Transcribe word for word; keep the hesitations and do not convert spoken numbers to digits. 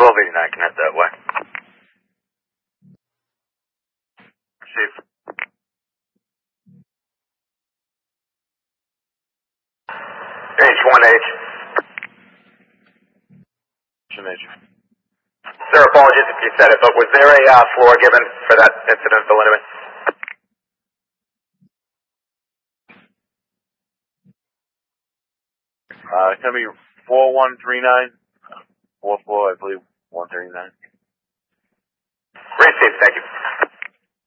twelve eighty-nine, can head that way. Received. H one H. one H. Sir, apologies if you said it, but was there a uh, floor given for that incident, the limit? Uh, it's going to be four one three nine, fourth floor, I believe, one thirty-nine. Received, thank you.